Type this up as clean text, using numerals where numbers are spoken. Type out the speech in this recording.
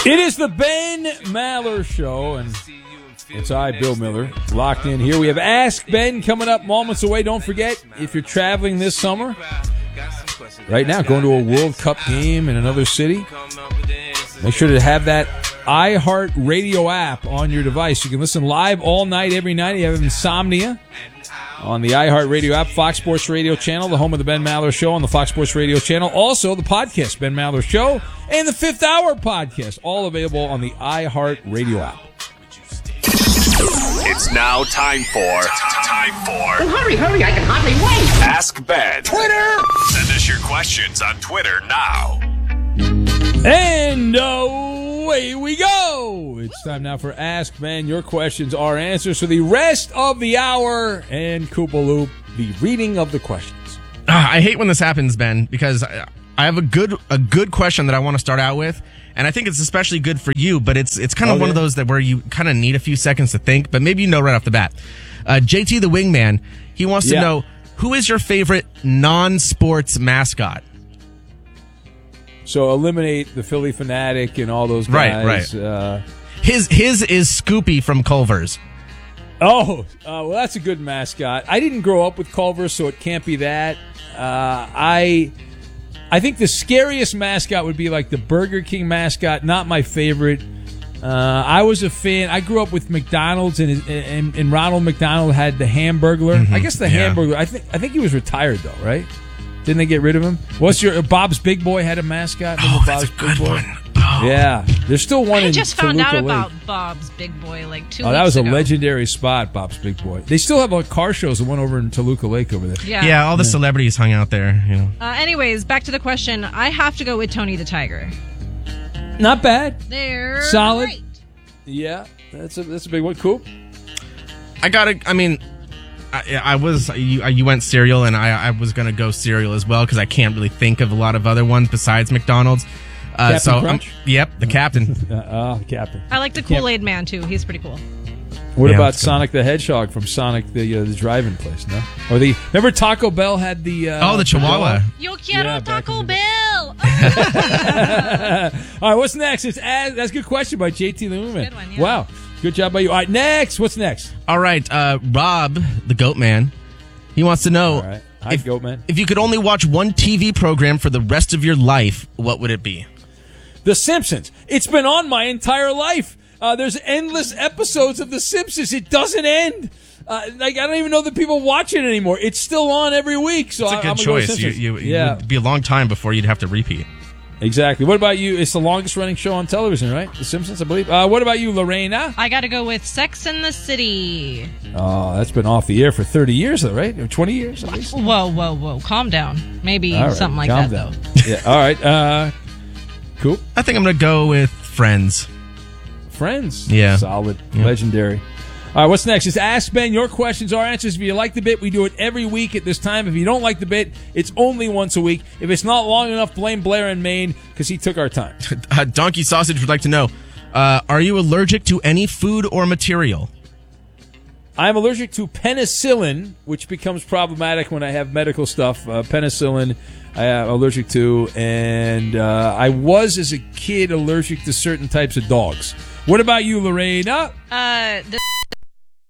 It is the Ben Maller Show, and it's I, Bill Miller, locked in here. We have Ask Ben coming up moments away. Don't forget, if you're traveling this summer, right now, going to a World Cup game in another city, make sure to have that iHeart Radio app on your device. You can listen live all night, every night. You have insomnia on the iHeart Radio app, Fox Sports Radio channel, the home of the Ben Maller Show on the Fox Sports Radio channel. Also, the podcast, Ben Maller Show, and the Fifth Hour podcast, all available on the iHeart Radio app. It's now time for Oh, hurry, I can hardly wait. Ask Ben. Twitter! Send us your questions on Twitter now. And away we go. It's time now for Ask Ben. Your questions, our answers for the rest of the hour. And Koopa Loop, the reading of the questions. I hate when this happens, Ben, because I have a good question that I want to start out with. And I think it's especially good for you, but it's kind of one of those that where you kind of need a few seconds to think, but maybe you know right off the bat. JT the Wingman, he wants to know, who is your favorite non-sports mascot? So eliminate the Philly Fanatic and all those guys. Right. His is Scoopy from Culver's. Well, that's a good mascot. I didn't grow up with Culver's, so it can't be that. I think the scariest mascot would be like the Burger King mascot. Not my favorite. I was a fan. I grew up with McDonald's, and Ronald McDonald had the Hamburglar. Mm-hmm. I guess the Hamburglar. I think he was retired though, right? Didn't they get rid of him? What's your Bob's Big Boy had a mascot? That's a good one. Oh. Yeah, there's still one. I just found Toluca out about Lake. Bob's Big Boy like 2 weeks ago. Oh, that was a legendary spot, Bob's Big Boy. They still have car shows. The one over in Toluca Lake over there. Yeah, all the celebrities hung out there. You know. Anyways, back to the question. I have to go with Tony the Tiger. Not bad. They're solid. Great. Yeah, that's a big one. Cool. You went cereal, and I was gonna go cereal as well because I can't really think of a lot of other ones besides McDonald's. Captain Crunch? The captain. Captain. I like the Kool-Aid Man too. He's pretty cool. What about Sonic the Hedgehog from Sonic the drive-in place? No, or remember Taco Bell had the the Chihuahua. Yo quiero Taco Bell. All right, what's next? That's a good question by JT the Moonman. Good one, yeah. Wow, good job by you. All right, next. What's next? All right, Rob, the Goat Man, he wants to know. All right. Hi, Goat Man. If you could only watch one TV program for the rest of your life, what would it be? The Simpsons. It's been on my entire life. There's endless episodes of The Simpsons. It doesn't end. I don't even know that people watch it anymore. It's still on every week. So it's a good choice. It would be a long time before you'd have to repeat. Exactly. What about you? It's the longest running show on television, right? The Simpsons, I believe. What about you, Lorena? I got to go with Sex and the City. Oh, that's been off the air for 30 years, though, right? Or 20 years at least? Whoa. Calm down. Maybe something like that, though. Yeah. All right. Cool. I think I'm going to go with Friends. Friends? Yeah. Solid. Yeah. Legendary. All right, what's next? It's Ask Ben. Your questions, our answers. If you like the bit, we do it every week at this time. If you don't like the bit, it's only once a week. If it's not long enough, blame Blair in Maine because he took our time. Donkey Sausage would like to know, are you allergic to any food or material? I'm allergic to penicillin, which becomes problematic when I have medical stuff. Penicillin I am allergic to, and I was, as a kid, allergic to certain types of dogs. What about you, Lorena? The